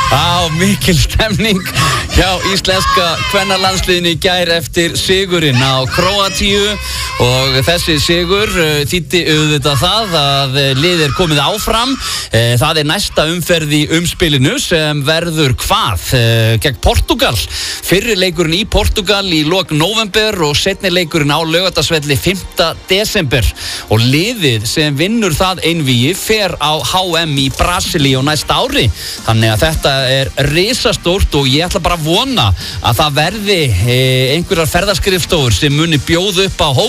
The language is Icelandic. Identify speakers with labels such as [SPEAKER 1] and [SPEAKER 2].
[SPEAKER 1] Mikil stemning hjá íslenska kvennalandsliðinu í gær eftir sigurinn á Króatíu og þessi sigur þýddi auðvitað það að liðið komið áfram. Það næsta umferð í umspilinu sem verður hvað? Gegn Portúgal. Fyrri leikurinn í Portúgal í lok nóvember og seinni leikurinn á Laugardalsvelli 5. desember. Og liðið sem vinnur það einvígi fer á HM í Brasilíu á næsta ári. Þannig að þetta risastórt og ég ætla bara að vona að það verði einhverjar ferðaskrifstofur sem muni bjóða upp á